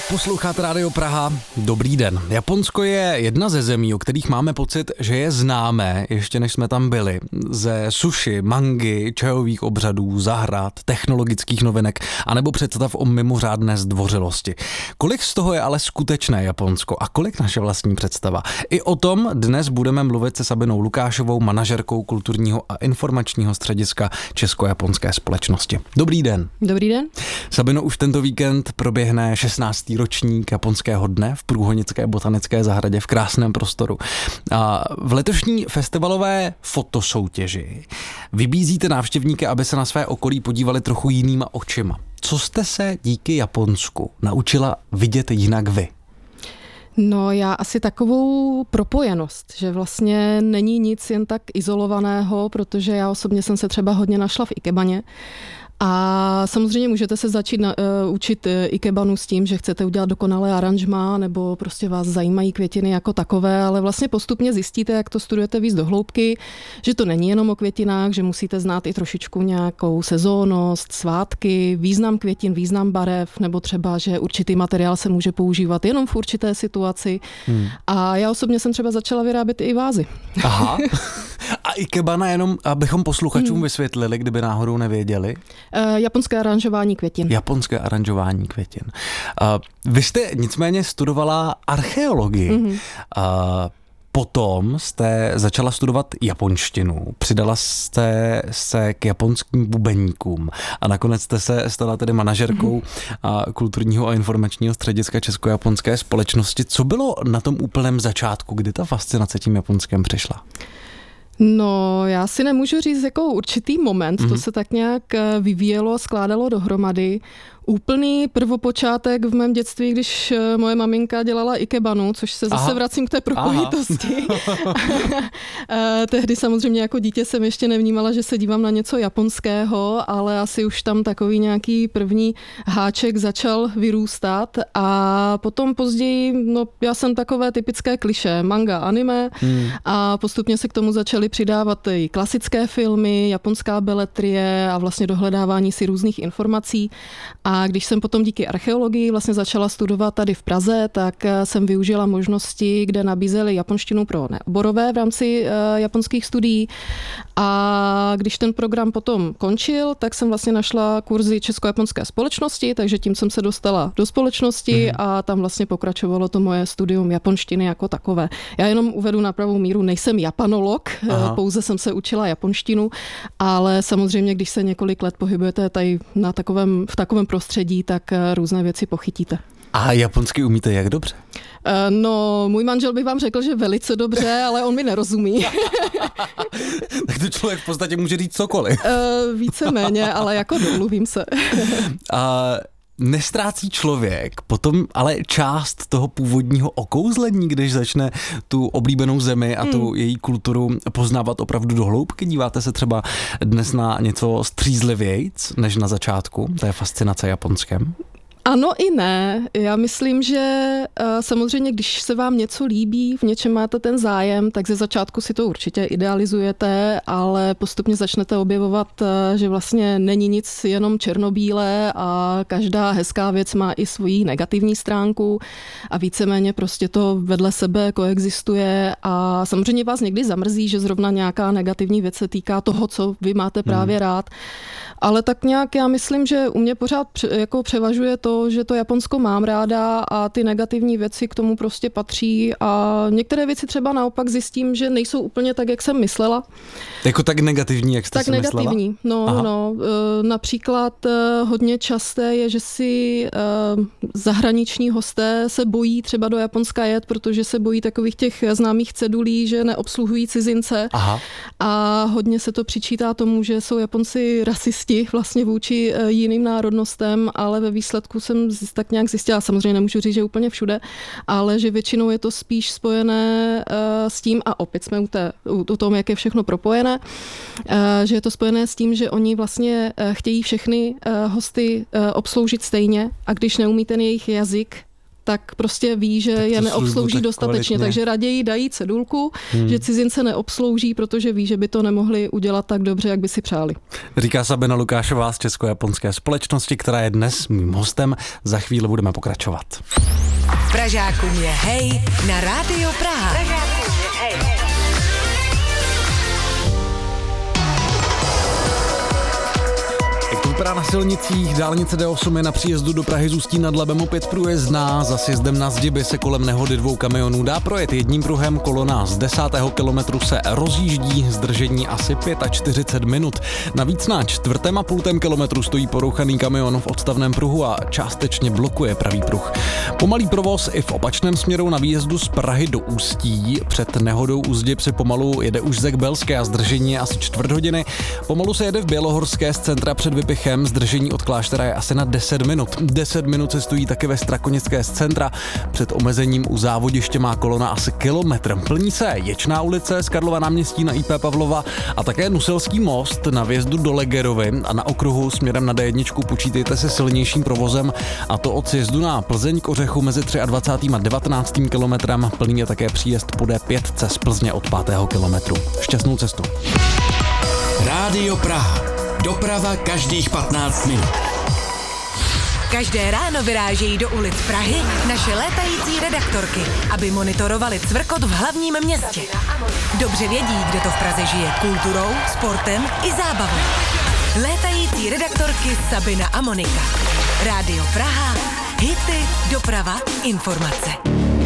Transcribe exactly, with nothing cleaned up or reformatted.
Posloucháte Rádio Praha. Dobrý den. Japonsko je jedna ze zemí, o kterých máme pocit, že je známé, ještě než jsme tam byli. Ze sushi, mangy, čajových obřadů, zahrad, technologických novinek, anebo představ o mimořádné zdvořilosti. Kolik z toho je ale skutečné Japonsko a kolik naše vlastní představa? I o tom dnes budeme mluvit se Sabinou Lukášovou, manažerkou kulturního a informačního střediska Česko-japonské společnosti. Dobrý den. Dobrý den. Sabino, už tento víkend proběhne šestnáctý ročník Japonského dne v Průhonické botanické zahradě v krásném prostoru. A v letošní festivalové fotosoutěži vybízíte návštěvníky, aby se na své okolí podívali trochu jinýma očima. Co jste se díky Japonsku naučila vidět jinak vy? No já asi takovou propojenost, že vlastně není nic jen tak izolovaného, protože já osobně jsem se třeba hodně našla v ikebaně. A samozřejmě můžete se začít na, uh, učit ikebanu s tím, že chcete udělat dokonalé aranžmá, nebo prostě vás zajímají květiny jako takové, ale vlastně postupně zjistíte, jak to studujete víc do hloubky, že to není jenom o květinách, že musíte znát i trošičku nějakou sezónnost, svátky, význam květin, význam barev, nebo třeba, že určitý materiál se může používat jenom v určité situaci. Hmm. A já osobně jsem třeba začala vyrábět i vázy. Aha. A ikebana jenom, abychom posluchačům hmm. vysvětlili, kdyby náhodou nevěděli? Uh, japonské aranžování květin. Japonské aranžování květin. Uh, vy jste nicméně studovala archeologii. Mm-hmm. Uh, potom jste začala studovat japonštinu, přidala jste se k japonským bubeníkům a nakonec jste se stala tedy manažerkou mm-hmm. kulturního a informačního střediska Česko-japonské společnosti. Co bylo na tom úplném začátku, kdy ta fascinace tím Japonskem přišla? No, já si nemůžu říct jako určitý moment, mm-hmm. to se tak nějak vyvíjelo, skládalo dohromady. Úplný prvopočátek v mém dětství, když moje maminka dělala ikebanu, což se zase Aha. vracím k té propojitosti. Tehdy samozřejmě jako dítě jsem ještě nevnímala, že se dívám na něco japonského, ale asi už tam takový nějaký první háček začal vyrůstat a potom později, no já jsem takové typické klišé, manga, anime hmm. a postupně se k tomu začaly přidávat i klasické filmy, japonská beletrie a vlastně dohledávání si různých informací. A A když jsem potom díky archeologii vlastně začala studovat tady v Praze, tak jsem využila možnosti, kde nabízeli japonštinu pro neoborové v rámci uh, japonských studií. A když ten program potom končil, tak jsem vlastně našla kurzy Česko-japonské společnosti, takže tím jsem se dostala do společnosti mm. a tam vlastně pokračovalo to moje studium japonštiny jako takové. Já jenom uvedu na pravou míru, nejsem japanolog, Aha. pouze jsem se učila japonštinu, ale samozřejmě, když se několik let pohybujete tady na takovém, v takovém prostředí, tak různé věci pochytíte. A japonsky umíte jak dobře? No, můj manžel by vám řekl, že velice dobře, ale on mi nerozumí. Tak to člověk v podstatě může říct cokoliv. Víceméně, ale jako domluvím se. A nestrácí člověk potom ale část toho původního okouzlení, když začne tu oblíbenou zemi a tu hmm. její kulturu poznávat opravdu do hloubky? Díváte se třeba dnes na něco střízlivějc než na začátku té fascinace Japonskem? Ano i ne. Já myslím, že samozřejmě, když se vám něco líbí, v něčem máte ten zájem, tak ze začátku si to určitě idealizujete, ale postupně začnete objevovat, že vlastně není nic jenom černobílé a každá hezká věc má i svoji negativní stránku a víceméně prostě to vedle sebe koexistuje a samozřejmě vás někdy zamrzí, že zrovna nějaká negativní věc se týká toho, co vy máte právě hmm. rád. Ale tak nějak já myslím, že u mě pořád jako převažuje to, že to Japonsko mám ráda a ty negativní věci k tomu prostě patří a některé věci třeba naopak zjistím, že nejsou úplně tak, jak jsem myslela. Jako tak negativní, jak jste tak si negativní. myslela? No, no. Například hodně časté je, že si zahraniční hosté se bojí třeba do Japonska jet, protože se bojí takových těch známých cedulí, že neobsluhují cizince. Aha. A hodně se to přičítá tomu, že jsou Japonci rasisti vlastně vůči jiným národnostem, ale ve výsledku jsem tak nějak zjistila, samozřejmě nemůžu říct, že úplně všude, ale že většinou je to spíš spojené s tím, a opět jsme u, té, u tom, jak je všechno propojené, že je to spojené s tím, že oni vlastně chtějí všechny hosty obsloužit stejně a když neumí ten jejich jazyk, tak prostě ví, že je neobslouží dostatečně, kvalitně. Takže raději dají cedulku, hmm. že cizince neobslouží, protože ví, že by to nemohli udělat tak dobře, jak by si přáli. Říká Sabina Lukášová z Česko-japonské společnosti, která je dnes mým hostem. Za chvíli budeme pokračovat. Pražákům je hej na Rádio Praha. Pražákům je hej. Vypadá na silnicích, dálnice D osm je na příjezdu do Prahy z Ústí nad Labem opět průjezdná, za sjezdem na Zdiby se kolem nehody dvou kamionů dá projet jedním pruhem, kolona z desátého kilometru se rozjíždí, zdržení asi čtyřicet pět minut. Navíc na čtvrtém a půltém kilometru stojí porouchaný kamion v odstavném pruhu a částečně blokuje pravý pruh. Pomalý provoz i v opačném směru na výjezdu z Prahy do Ústí. Před nehodou u Zdib se pomalu jede už ze Kbelské a zdržení je asi čtvrt hodiny. Pomalu se jede v Bělohorské z centra před Vypichem. Zdržení od kláštera je asi na deset minut. deset minut se stojí také ve Strakonické z centra. Před omezením u závodiště má kolona asi kilometr. Plní se Ječná ulice z Karlova náměstí na I P Pavlova a také Nuselský most na vjezdu do Legerovy a na okruhu směrem na D jedna počítejte se silnějším provozem a to od sjezdu na Plzeň k Ořechu mezi dvacátým třetím a devatenáctým kilometrem. Plný je také příjezd po D pět z Plzně od pátého kilometru. Šťastnou cestu. Rádio Praha. Doprava každých patnáct minut. Každé ráno vyrážejí do ulic Prahy naše létající redaktorky, aby monitorovali cvrkot v hlavním městě. Dobře vědí, kde to v Praze žije kulturou, sportem i zábavou. Létající redaktorky Sabina a Monika. Rádio Praha, hity, doprava, informace.